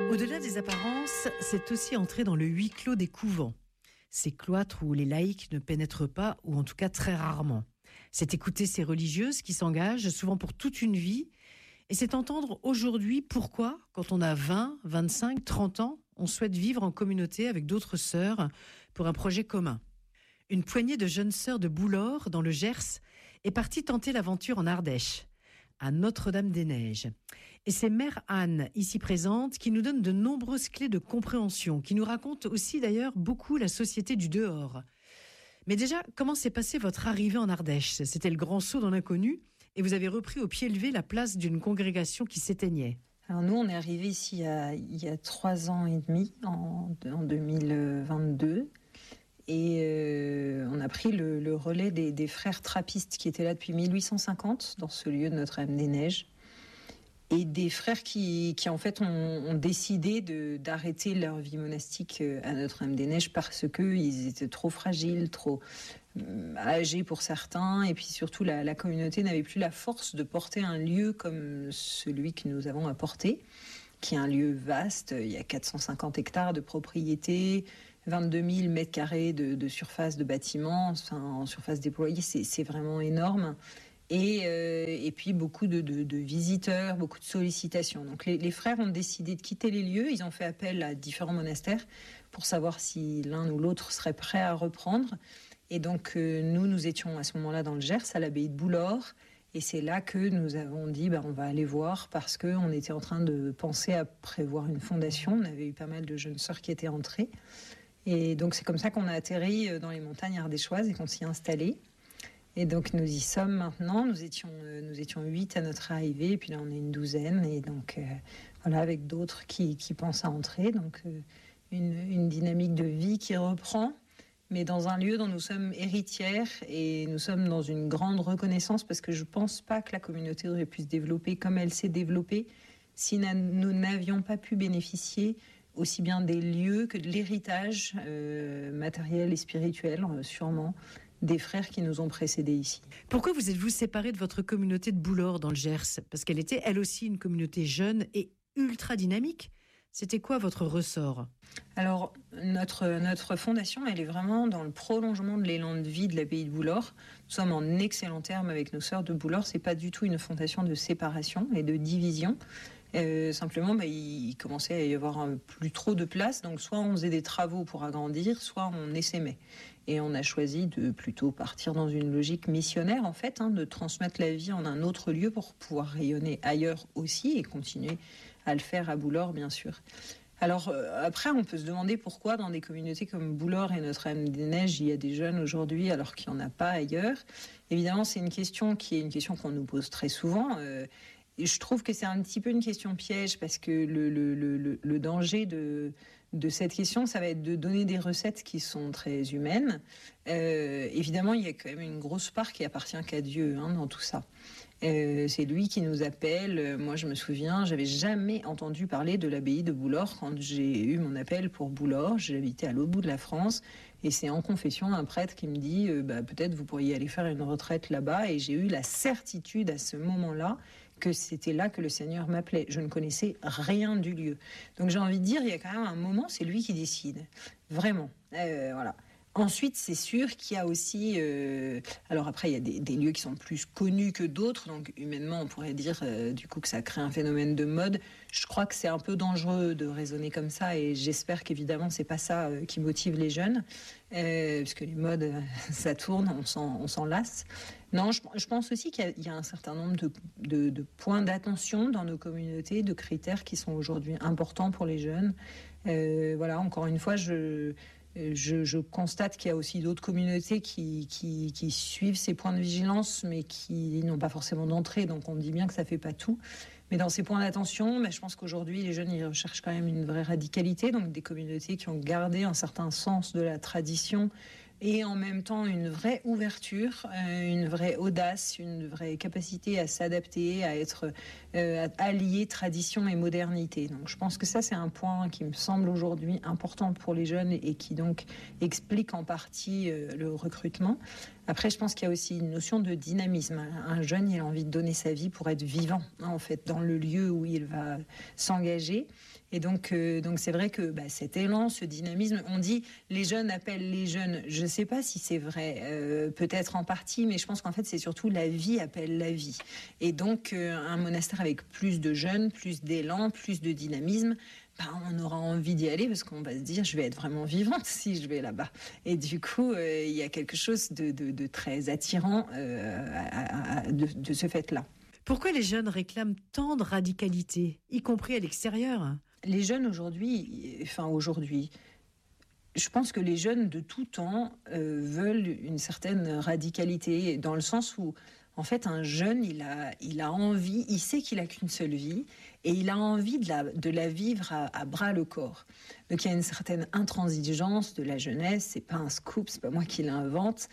Au-delà des apparences, c'est aussi entrer dans le huis clos des couvents. Ces cloîtres où les laïcs ne pénètrent pas, ou en tout cas très rarement. C'est écouter ces religieuses qui s'engagent, souvent pour toute une vie. Et c'est entendre aujourd'hui pourquoi, quand on a 20, 25, 30 ans, on souhaite vivre en communauté avec d'autres sœurs pour un projet commun. Une poignée de jeunes sœurs de Boulor, dans le Gers, est partie tenter l'aventure en Ardèche, à Notre-Dame-des-Neiges. Et c'est Mère Anne, ici présente, qui nous donne de nombreuses clés de compréhension, qui nous raconte aussi d'ailleurs beaucoup la société du dehors. Mais déjà, comment s'est passée votre arrivée en Ardèche ? C'était le grand saut dans l'inconnu, et vous avez repris au pied levé la place d'une congrégation qui s'éteignait. Alors nous, on est arrivés ici il y a 3 ans et demi, en 2022. Et on a pris le relais des frères trappistes qui étaient là depuis 1850 dans ce lieu de Notre-Dame-des-Neiges, et des frères qui en fait ont décidé d'arrêter leur vie monastique à Notre-Dame-des-Neiges parce qu'ils étaient trop fragiles, trop âgés pour certains, et puis surtout la communauté n'avait plus la force de porter un lieu comme celui que nous avons apporté, qui est un lieu vaste. Il y a 450 hectares de propriété, 22 000 mètres carrés de surface de bâtiments, enfin, en surface déployée, c'est vraiment énorme. Et puis beaucoup de visiteurs, beaucoup de sollicitations. Donc les frères ont décidé de quitter les lieux. Ils ont fait appel à différents monastères pour savoir si l'un ou l'autre serait prêt à reprendre. Et donc nous étions à ce moment-là dans le Gers, à l'abbaye de Boulor. Et c'est là que nous avons dit, on va aller voir, parce qu'on était en train de penser à prévoir une fondation. On avait eu pas mal de jeunes sœurs qui étaient entrées. Et donc c'est comme ça qu'on a atterri dans les montagnes ardéchoises et qu'on s'y est installé. Et donc nous y sommes maintenant. Nous étions 8 à notre arrivée, et puis là on est une douzaine. Et donc voilà, avec d'autres qui pensent à entrer. Donc une dynamique de vie qui reprend, mais dans un lieu dont nous sommes héritières, et nous sommes dans une grande reconnaissance, parce que je ne pense pas que la communauté aurait pu se développer comme elle s'est développée si nous n'avions pas pu bénéficier aussi bien des lieux que de l'héritage matériel et spirituel, sûrement, des frères qui nous ont précédés ici. Pourquoi vous êtes-vous séparée de votre communauté de Boulor dans le Gers ? Parce qu'elle était, elle aussi, une communauté jeune et ultra dynamique. C'était quoi votre ressort ? Alors, notre fondation, elle est vraiment dans le prolongement de l'élan de vie de l'abbaye de Boulor. Nous sommes en excellents termes avec nos sœurs de Boulor. C'est pas du tout une fondation de séparation et de division. Simplement, il commençait à y avoir plus trop de place. Donc, soit on faisait des travaux pour agrandir, soit on essaimait. Et on a choisi de plutôt partir dans une logique missionnaire, en fait, de transmettre la vie en un autre lieu pour pouvoir rayonner ailleurs aussi et continuer à le faire à Boulor, bien sûr. Alors après, on peut se demander pourquoi dans des communautés comme Boulor et Notre-Dame-des-Neiges, il y a des jeunes aujourd'hui alors qu'il n'y en a pas ailleurs. Évidemment, c'est une question qu'on nous pose très souvent. Et je trouve que c'est un petit peu une question piège, parce que le danger de cette question, ça va être de donner des recettes qui sont très humaines. Évidemment, il y a quand même une grosse part qui appartient qu'à Dieu dans tout ça. C'est lui qui nous appelle. Moi, je me souviens, j'avais jamais entendu parler de l'abbaye de Boulor quand j'ai eu mon appel pour Boulor. J'habitais à l'autre bout de la France, et c'est en confession un prêtre qui me dit peut-être vous pourriez aller faire une retraite là-bas. Et j'ai eu la certitude à ce moment-là que c'était là que le Seigneur m'appelait. Je ne connaissais rien du lieu. Donc j'ai envie de dire, il y a quand même un moment, c'est lui qui décide. Vraiment. Voilà. Ensuite, c'est sûr qu'il y a aussi... alors après, il y a des lieux qui sont plus connus que d'autres. Donc humainement, on pourrait dire du coup que ça crée un phénomène de mode. Je crois que c'est un peu dangereux de raisonner comme ça, et j'espère qu'évidemment, c'est pas ça qui motive les jeunes. Parce que les modes, ça tourne, on s'en lasse. Non, je pense aussi qu'il y a un certain nombre de points d'attention dans nos communautés, de critères qui sont aujourd'hui importants pour les jeunes. Voilà, encore une fois, je constate qu'il y a aussi d'autres communautés qui suivent ces points de vigilance, mais qui n'ont pas forcément d'entrée. Donc on dit bien que ça ne fait pas tout. Mais dans ces points d'attention, je pense qu'aujourd'hui, les jeunes, ils recherchent quand même une vraie radicalité. Donc des communautés qui ont gardé un certain sens de la tradition, et en même temps une vraie ouverture, une vraie audace, une vraie capacité à s'adapter, à être à allier tradition et modernité. Donc je pense que ça, c'est un point qui me semble aujourd'hui important pour les jeunes, et qui donc explique en partie le recrutement. Après, je pense qu'il y a aussi une notion de dynamisme. Un jeune, il a envie de donner sa vie pour être vivant, en fait, dans le lieu où il va s'engager. Et donc c'est vrai que cet élan, ce dynamisme, on dit les jeunes appellent les jeunes. Je ne sais pas si c'est vrai, peut-être en partie, mais je pense qu'en fait c'est surtout la vie appelle la vie. Et donc un monastère avec plus de jeunes, plus d'élan, plus de dynamisme, on aura envie d'y aller parce qu'on va se dire je vais être vraiment vivante si je vais là-bas. Et du coup, il y a quelque chose de très attirant de ce fait-là. Pourquoi les jeunes réclament tant de radicalité, y compris à l'extérieur ? Les jeunes aujourd'hui, je pense que les jeunes de tout temps veulent une certaine radicalité, dans le sens où, en fait, un jeune, il a envie, il sait qu'il a qu'une seule vie, et il a envie de la vivre à bras le corps. Donc il y a une certaine intransigeance de la jeunesse, c'est pas un scoop, c'est pas moi qui l'invente,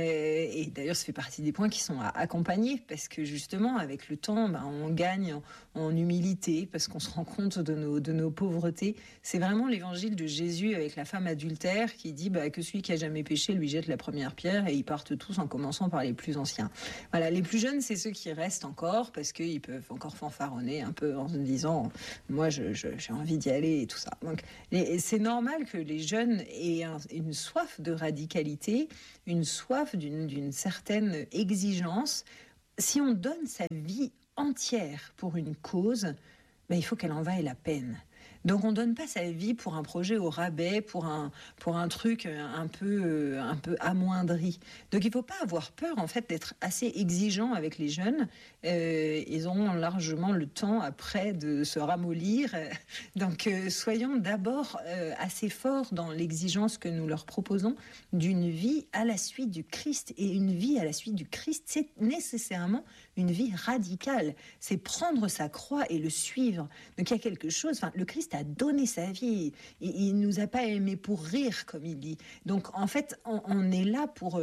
et d'ailleurs ça fait partie des points qui sont à accompagner, parce que justement avec le temps, on gagne en humilité, parce qu'on se rend compte de nos pauvretés. C'est vraiment l'évangile de Jésus avec la femme adultère qui dit que celui qui a jamais péché lui jette la première pierre, et ils partent tous en commençant par les plus anciens. Voilà, les plus jeunes, c'est ceux qui restent encore, parce qu'ils peuvent encore fanfaronner un peu en se disant moi j'ai envie d'y aller et tout ça. Donc c'est normal que les jeunes aient une soif de radicalité, une soif d'une certaine exigence. Si on donne sa vie entière pour une cause, il faut qu'elle en vaille la peine. Donc on ne donne pas sa vie pour un projet au rabais, pour un truc un peu amoindri. Donc il ne faut pas avoir peur en fait d'être assez exigeant avec les jeunes. Ils auront largement le temps après de se ramollir. Donc soyons d'abord assez forts dans l'exigence que nous leur proposons d'une vie à la suite du Christ. Et une vie à la suite du Christ, c'est nécessairement une vie radicale. C'est prendre sa croix et le suivre. Donc il y a quelque chose, le Christ a donné sa vie. Il nous a pas aimés pour rire, comme il dit. Donc en fait, on est là pour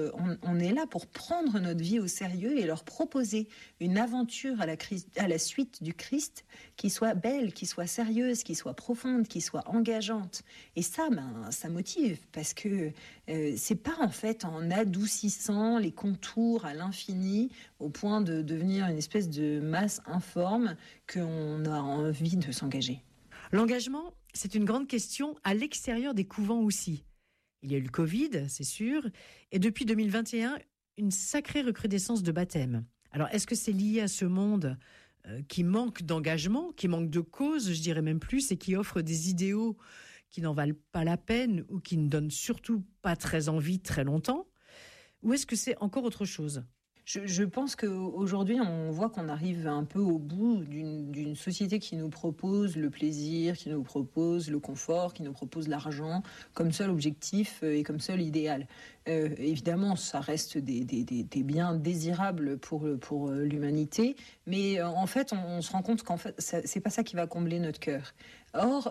prendre notre vie au sérieux et leur proposer une aventure à la suite du Christ qui soit belle, qui soit sérieuse, qui soit profonde, qui soit engageante. Et ça, ça motive, parce que c'est pas en fait en adoucissant les contours à l'infini au point de devenir une espèce de masse informe qu'on a envie de s'engager. L'engagement, c'est une grande question à l'extérieur des couvents aussi. Il y a eu le Covid, c'est sûr, et depuis 2021, une sacrée recrudescence de baptêmes. Alors, est-ce que c'est lié à ce monde qui manque d'engagement, qui manque de cause, je dirais même plus, et qui offre des idéaux qui n'en valent pas la peine ou qui ne donnent surtout pas très envie très longtemps ? Ou est-ce que c'est encore autre chose ? Je pense qu'aujourd'hui, on voit qu'on arrive un peu au bout d'une société qui nous propose le plaisir, qui nous propose le confort, qui nous propose l'argent comme seul objectif et comme seul idéal. Évidemment, ça reste des biens désirables pour l'humanité, mais en fait, on se rend compte qu'en fait, c'est pas ça qui va combler notre cœur. Or,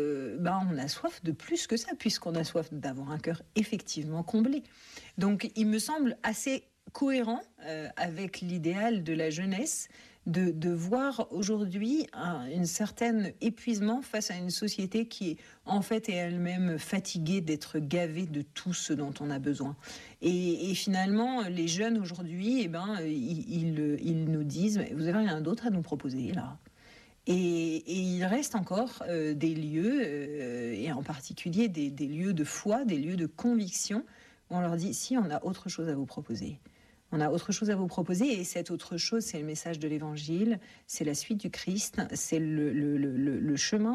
on a soif de plus que ça, puisqu'on a soif d'avoir un cœur effectivement comblé. Donc, il me semble assez cohérent avec l'idéal de la jeunesse de voir aujourd'hui un certain épuisement face à une société qui en fait est elle-même fatiguée d'être gavée de tout ce dont on a besoin. Et finalement, les jeunes aujourd'hui, ils nous disent « Vous avez rien d'autre à nous proposer là ?» Et il reste encore des lieux, et en particulier des lieux de foi, des lieux de conviction, où on leur dit « Si, on a autre chose à vous proposer ». On a autre chose à vous proposer, et cette autre chose, c'est le message de l'Évangile, c'est la suite du Christ, c'est le chemin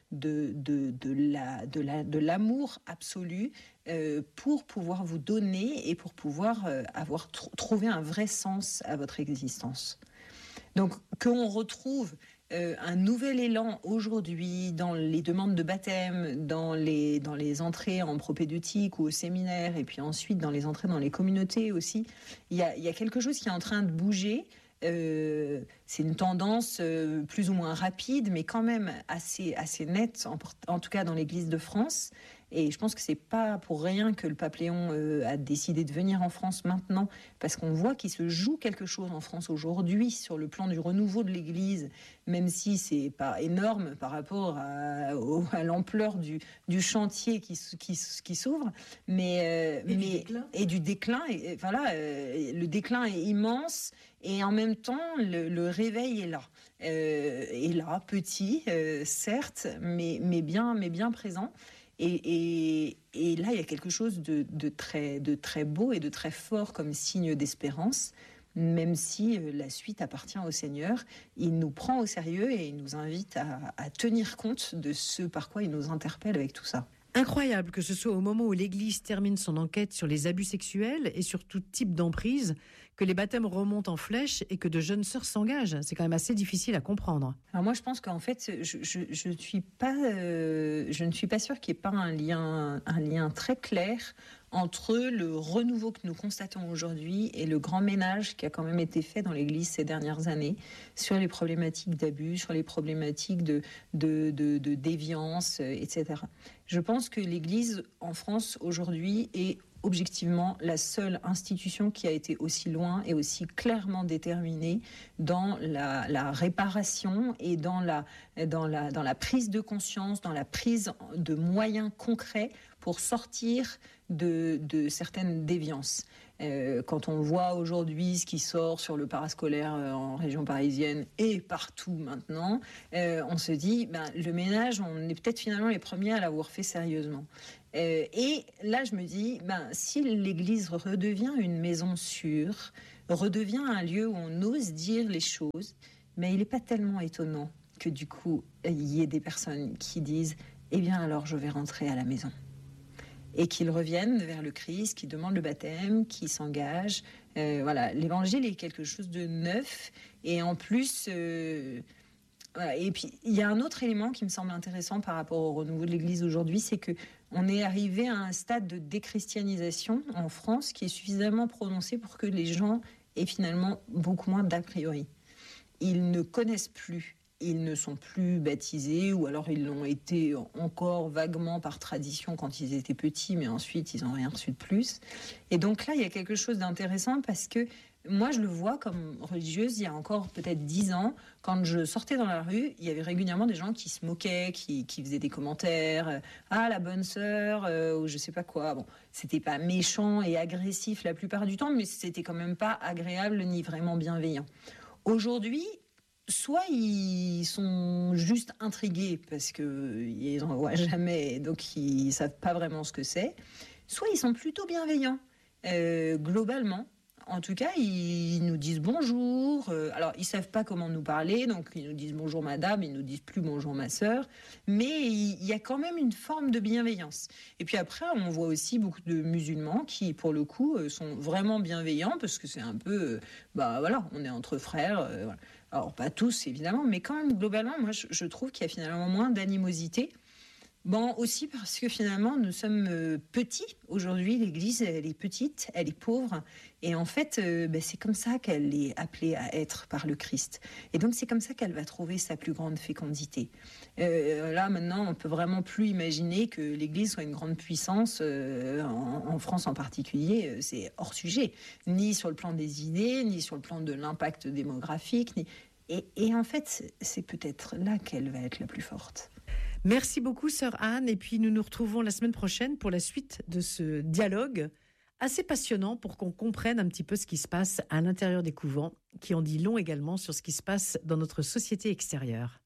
de l'amour absolu pour pouvoir vous donner et pour pouvoir avoir trouvé un vrai sens à votre existence. Donc, qu'on retrouve un nouvel élan aujourd'hui dans les demandes de baptême, dans les entrées en propédeutique ou au séminaire, et puis ensuite dans les entrées dans les communautés aussi. Il y a quelque chose qui est en train de bouger. C'est une tendance plus ou moins rapide, mais quand même assez nette, en tout cas dans l'Église de France. Et je pense que c'est pas pour rien que le pape Léon a décidé de venir en France maintenant, parce qu'on voit qu'il se joue quelque chose en France aujourd'hui sur le plan du renouveau de l'Église, même si c'est pas énorme par rapport à l'ampleur du chantier qui s'ouvre, et du déclin. Et voilà, le déclin est immense, et en même temps le réveil est là. est là, petit, certes, mais bien présent. Et là, il y a quelque chose de très beau et de très fort comme signe d'espérance. Même si la suite appartient au Seigneur, il nous prend au sérieux et il nous invite à tenir compte de ce par quoi il nous interpelle avec tout ça. Incroyable que ce soit au moment où l'Église termine son enquête sur les abus sexuels et sur tout type d'emprise que les baptêmes remontent en flèche et que de jeunes sœurs s'engagent. C'est quand même assez difficile à comprendre. Alors moi, je pense qu'en fait, je ne suis pas sûre qu'il n'y ait pas un lien très clair entre le renouveau que nous constatons aujourd'hui et le grand ménage qui a quand même été fait dans l'Église ces dernières années sur les problématiques d'abus, sur les problématiques de déviance, etc. Je pense que l'Église en France aujourd'hui est objectivement la seule institution qui a été aussi loin et aussi clairement déterminée dans la réparation et dans la prise de conscience, dans la prise de moyens concrets pour sortir de certaines déviances. Quand on voit aujourd'hui ce qui sort sur le parascolaire en région parisienne et partout maintenant, on se dit, le ménage, on est peut-être finalement les premiers à l'avoir fait sérieusement. Et là, je me dis, si l'Église redevient une maison sûre, redevient un lieu où on ose dire les choses, mais il n'est pas tellement étonnant que du coup, il y ait des personnes qui disent, eh bien alors je vais rentrer à la maison. Et qu'ils reviennent vers le Christ, qui demandent le baptême, qui s'engagent. Voilà, l'évangile est quelque chose de neuf. Et en plus, voilà. Et puis, il y a un autre élément qui me semble intéressant par rapport au renouveau de l'Église aujourd'hui, c'est qu'on est arrivé à un stade de déchristianisation en France qui est suffisamment prononcé pour que les gens aient finalement beaucoup moins d'a priori. Ils ne connaissent plus. Ils ne sont plus baptisés, ou alors ils l'ont été encore vaguement par tradition quand ils étaient petits, mais ensuite ils n'ont rien reçu de plus. Et donc là, il y a quelque chose d'intéressant parce que moi, je le vois comme religieuse, il y a encore peut-être 10 ans, quand je sortais dans la rue, il y avait régulièrement des gens qui se moquaient, qui faisaient des commentaires, « Ah, la bonne sœur », ou je sais pas quoi. Bon, c'était pas méchant et agressif la plupart du temps, mais c'était quand même pas agréable ni vraiment bienveillant. Aujourd'hui, soit ils sont juste intrigués parce qu'ils n'en voient jamais, donc ils ne savent pas vraiment ce que c'est, soit ils sont plutôt bienveillants. Globalement, en tout cas, ils nous disent bonjour. Alors, ils ne savent pas comment nous parler, donc ils nous disent bonjour madame, ils ne nous disent plus bonjour ma sœur, mais il y a quand même une forme de bienveillance. Et puis après, on voit aussi beaucoup de musulmans qui, pour le coup, sont vraiment bienveillants parce que c'est un peu, voilà, on est entre frères, voilà. Alors, pas tous, évidemment, mais quand même, globalement, moi, je trouve qu'il y a finalement moins d'animosité. Bon, aussi parce que finalement, nous sommes petits. Aujourd'hui, l'Église, elle est petite, elle est pauvre. Et en fait, c'est comme ça qu'elle est appelée à être par le Christ. Et donc, c'est comme ça qu'elle va trouver sa plus grande fécondité. Là, maintenant, on peut vraiment plus imaginer que l'Église soit une grande puissance, en France en particulier. C'est hors sujet. Ni sur le plan des idées, ni sur le plan de l'impact démographique. Et en fait, c'est peut-être là qu'elle va être la plus forte. Merci beaucoup, sœur Anne. Et puis, nous nous retrouvons la semaine prochaine pour la suite de ce dialogue assez passionnant pour qu'on comprenne un petit peu ce qui se passe à l'intérieur des couvents, qui en dit long également sur ce qui se passe dans notre société extérieure.